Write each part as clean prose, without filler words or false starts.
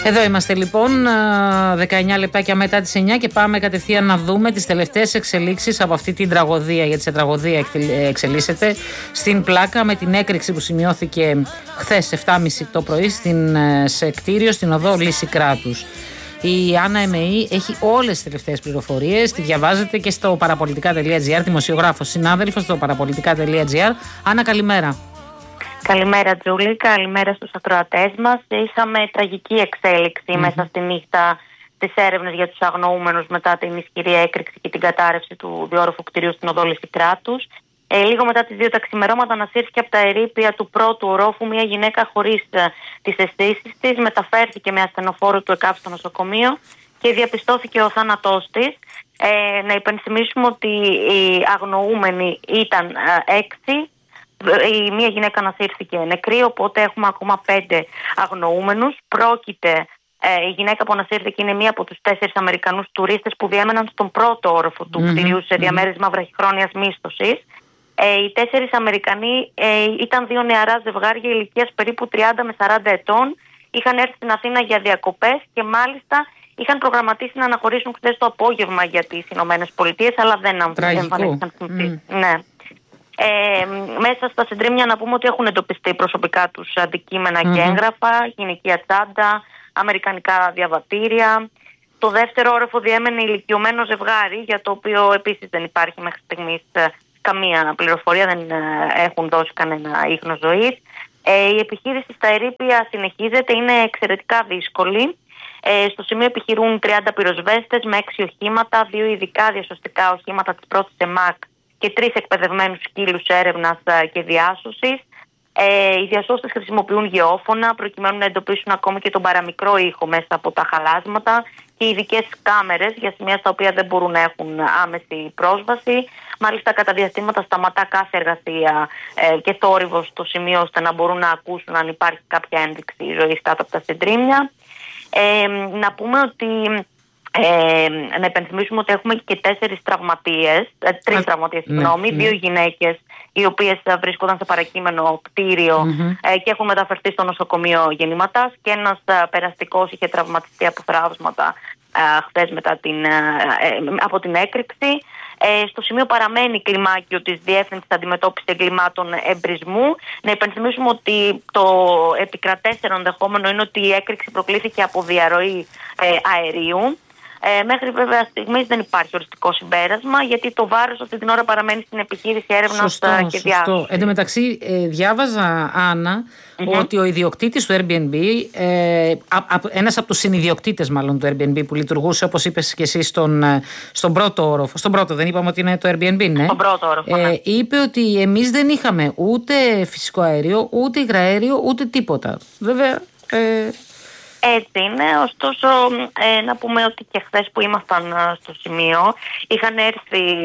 Εδώ είμαστε λοιπόν, 19 λεπτάκια μετά τις 9 και πάμε κατευθείαν να δούμε τις τελευταίες εξελίξεις από αυτή την τραγωδία, γιατί σε τραγωδία εξελίσσεται, στην Πλάκα, με την έκρηξη που σημειώθηκε χθες 7.30 το πρωί σε κτίριο στην οδό Λυσικράτους. Η Άννα Εμεή έχει όλες τις τελευταίες πληροφορίες, τη διαβάζετε και στο παραπολιτικά.gr, δημοσιογράφος, συνάδελφος στο παραπολιτικά.gr. Άννα, καλημέρα. Καλημέρα Τζούλη, καλημέρα στους ακροατές μας. Είχαμε τραγική εξέλιξη μέσα στη νύχτα στις έρευνες για τους αγνοούμενους μετά την ισχυρή έκρηξη και την κατάρρευση του διόρροφου κτηρίου στην οδό Λυσικράτους. Λίγο μετά τις 2 τα ξημερώματα ανασύρθηκε από τα ερείπια του πρώτου ορόφου μια γυναίκα χωρίς τις αισθήσεις της, μεταφέρθηκε με ασθενοφόρο του ΕΚΑΒ στο νοσοκομείο και διαπιστώθηκε ο θάνατός της. Να υπενθυμίσουμε ότι οι αγνοούμενοι ήταν 6. Η μία γυναίκα ανασύρθηκε νεκρή, οπότε έχουμε ακόμα 5 αγνοούμενους. Πρόκειται, η γυναίκα που ανασύρθηκε είναι μία από τους 4 Αμερικανούς τουρίστες που διέμεναν στον πρώτο όροφο του κτηρίου σε διαμέρισμα βραχυχρόνιας μίσθωσης. Οι 4 Αμερικανοί ήταν 2 νεαρά ζευγάρια ηλικίας περίπου 30 με 40 ετών. Είχαν έρθει στην Αθήνα για διακοπές και μάλιστα είχαν προγραμματίσει να αναχωρήσουν χθες το απόγευμα για τις Ηνωμένες Πολιτείες, αλλά δεν εμφανίστηκαν στην ναι. Μέσα στα συντρίμμια να πούμε ότι έχουν εντοπιστεί προσωπικά τους αντικείμενα και έγγραφα, γυναικεία τσάντα, αμερικανικά διαβατήρια. Το δεύτερο όροφο διέμενε ηλικιωμένο ζευγάρι, για το οποίο επίσης δεν υπάρχει μέχρι στιγμής καμία πληροφορία, δεν έχουν δώσει κανένα ίχνος ζωής. Η επιχείρηση στα ερείπια συνεχίζεται, είναι εξαιρετικά δύσκολη. Στο σημείο επιχειρούν 30 πυροσβέστες με 6 οχήματα, 2 ειδικά διασωστικά οχήματα της πρώτης ΕΜΑΚ και 3 εκπαιδευμένους σκύλους έρευνας και διάσωσης. Οι διασώστες χρησιμοποιούν γεώφωνα προκειμένου να εντοπίσουν ακόμη και τον παραμικρό ήχο μέσα από τα χαλάσματα και ειδικές κάμερες για σημεία στα οποία δεν μπορούν να έχουν άμεση πρόσβαση. Μάλιστα, κατά διαστήματα σταματά κάθε εργασία και θόρυβος στο σημείο ώστε να μπορούν να ακούσουν αν υπάρχει κάποια ένδειξη ζωής κάτω από τα συντρίμμια. Να πούμε ότι. Να υπενθυμίσουμε ότι έχουμε και 4 τραυματίες, 3 τραυματίες, 2 γυναίκες οι οποίες βρίσκονταν σε παρακείμενο κτίριο και έχουν μεταφερθεί στο νοσοκομείο γεννηματάς και ένας περαστικός είχε τραυματιστεί από θραύσματα χθες από την έκρηξη. Στο σημείο παραμένει κλιμάκιο της Διεύθυνσης Αντιμετώπισης Εγκλημάτων Εμπρισμού. Να υπενθυμίσουμε ότι το επικρατέστερο ενδεχόμενο είναι ότι η έκρηξη προκλήθηκε από διαρροή αερίου. Μέχρι βέβαια στιγμής δεν υπάρχει οριστικό συμπέρασμα, γιατί το βάρος αυτή την ώρα παραμένει στην επιχείρηση έρευνας και διάσωσης. Εν τω μεταξύ, διάβαζα, Άννα, ότι ο ιδιοκτήτης του Airbnb, ένας από τους συνιδιοκτήτες μάλλον του Airbnb που λειτουργούσε, όπως είπες και εσύ, στον πρώτο όροφο. Στον πρώτο, δεν είπαμε ότι είναι το Airbnb, ναι. Στον πρώτο όροφο, ναι. Είπε ότι εμείς δεν είχαμε ούτε φυσικό αέριο, ούτε υγραέριο, ούτε τίποτα. Βέβαια. Έτσι είναι, ωστόσο να πούμε ότι και χθες που ήμασταν στο σημείο είχαν έρθει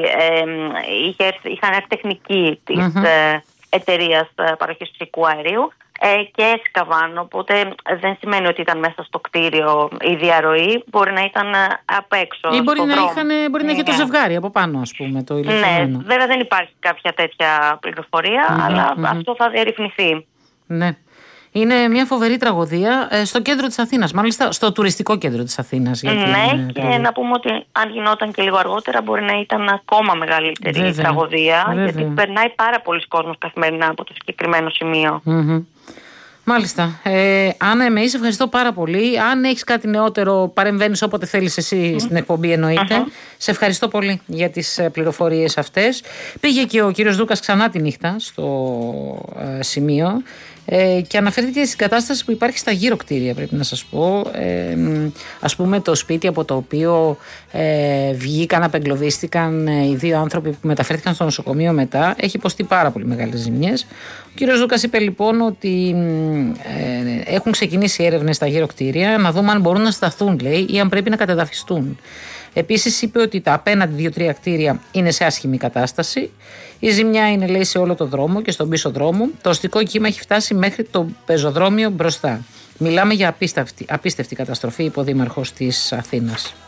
τεχνικοί της εταιρείας παροχής φυσικού αερίου και έσκαβαν, οπότε δεν σημαίνει ότι ήταν μέσα στο κτίριο η διαρροή, μπορεί να ήταν απ' έξω. Ή μπορεί να είχε το ζευγάρι από πάνω, ας πούμε, το ηλεκτρονικό. Ναι, βέβαια δεν υπάρχει κάποια τέτοια πληροφορία, αλλά αυτό θα διερευνηθεί. Ναι. Είναι μια φοβερή τραγωδία στο κέντρο της Αθήνας, μάλιστα στο τουριστικό κέντρο της Αθήνας. Ναι, και να πούμε ότι αν γινόταν και λίγο αργότερα μπορεί να ήταν ακόμα μεγαλύτερη τραγωδία, γιατί περνάει πάρα πολλοί κόσμος καθημερινά από το συγκεκριμένο σημείο. Μάλιστα. Άννα Εμεή, σε ευχαριστώ πάρα πολύ. Αν έχεις κάτι νεότερο, παρεμβαίνεις όποτε θέλεις εσύ στην εκπομπή, εννοείται. Σε ευχαριστώ πολύ για τις πληροφορίες αυτές. Πήγε και ο κύριος Δούκας ξανά τη νύχτα στο σημείο και αναφέρθηκε στην κατάσταση που υπάρχει στα γύρω κτίρια, πρέπει να σας πω. Ας πούμε, το σπίτι από το οποίο βγήκαν, απεγκλωβίστηκαν οι 2 άνθρωποι που μεταφέρθηκαν στο νοσοκομείο μετά, έχει υποστεί πάρα πολύ μεγάλες ζημιές. Ο κύριος Δούκας είπε λοιπόν ότι έχουν ξεκινήσει έρευνες στα γύρω κτίρια, να δούμε αν μπορούν να σταθούν, λέει, ή αν πρέπει να κατεδαφιστούν. Επίσης είπε ότι τα απέναντι 2-3 κτίρια είναι σε άσχημη κατάσταση. Η ζημιά είναι, λέει, σε όλο το δρόμο και στον πίσω δρόμο. Το αστικό κύμα έχει φτάσει μέχρι το πεζοδρόμιο μπροστά. Μιλάμε για απίστευτη καταστροφή, είπε ο Δήμαρχος της Αθήνας.